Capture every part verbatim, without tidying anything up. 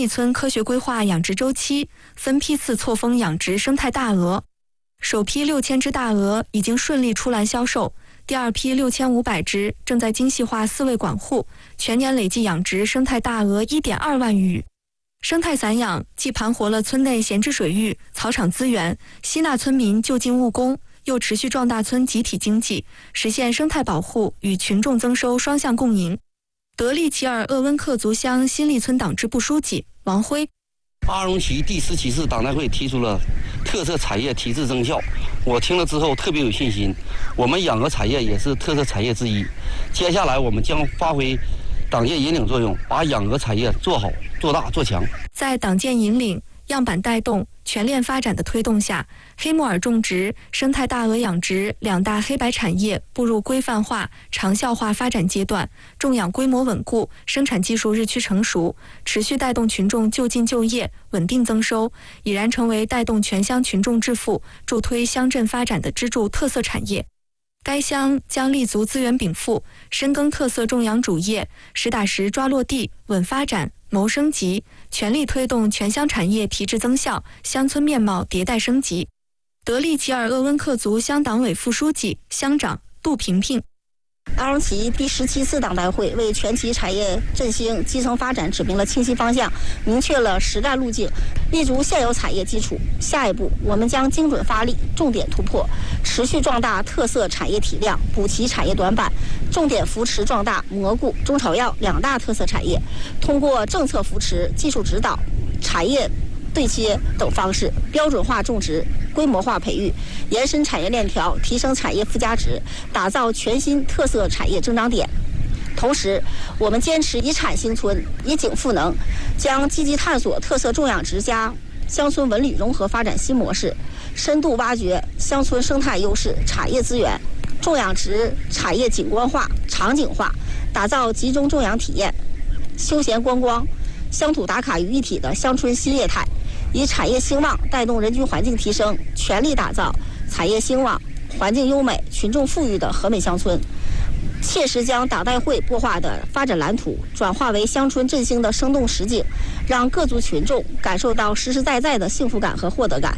立村科学规划养殖周期，分批次错峰养殖生态大鹅。首批六千只大鹅已经顺利出栏销售，第二批六千五百只正在精细化饲喂管护，全年累计养殖生态大鹅 一点二万余。生态散养既盘活了村内闲置水域、草场资源，吸纳村民就近务工，又持续壮大村集体经济，实现生态保护与群众增收双向共赢。德利齐尔鄂温克族乡新立村党支部书记王辉。 阿荣旗第十七次党代会提出了特色产业提质增效，我听了之后特别有信心。我们养鹅产业也是特色产业之一，接下来我们将发挥党建引领作用，把养鹅产业做好、做大、做强。 在党建引领、样板带动、全链发展的推动下，黑木耳种植、生态大鹅养殖两大黑白产业步入规范化、长效化发展阶段，种养规模稳固，生产技术日趋成熟，持续带动群众就近就业、稳定增收，已然成为带动全乡群众致富、助推乡镇发展的支柱特色产业。该乡将立足资源禀赋，深耕特色种养主业，实打实抓落地、稳发展、谋升级，全力推动全乡产业提质增效，乡村面貌迭代升级。德利齐尔鄂温克族乡党委副书记、乡长杜萍萍。 阿荣旗第十七次党代会为全旗产业振兴、基层发展指明了清晰方向，明确了实干路径，立足现有产业基础。下一步，我们将精准发力，重点突破，持续壮大特色产业体量，补齐产业短板，重点扶持壮大蘑菇、中草药两大特色产业，通过政策扶持、技术指导、产业对接等方式，标准化种植、规模化培育，延伸产业链条，提升产业附加值，打造全新特色产业增长点。同时，我们坚持以产兴村，以景赋能，将积极探索特色种养殖加乡村文旅融合发展新模式，深度挖掘乡村生态优势、产业资源，种养殖产业景观化、场景化，打造集中种养体验、休闲观光、乡土打卡于一体的乡村新业态，以产业兴旺带动人居环境提升，全力打造产业兴旺、环境优美、群众富裕的和美乡村，切实将党代会擘画的发展蓝图转化为乡村振兴的生动实景，让各族群众感受到实实在在的幸福感和获得感。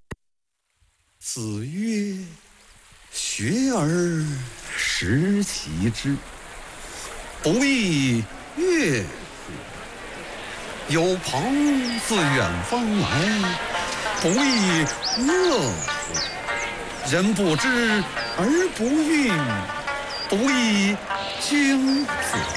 子曰：学而时齐之，不亦乐乎？有朋自远方来，不亦乐乎？人不知而不愠，不亦惊乎？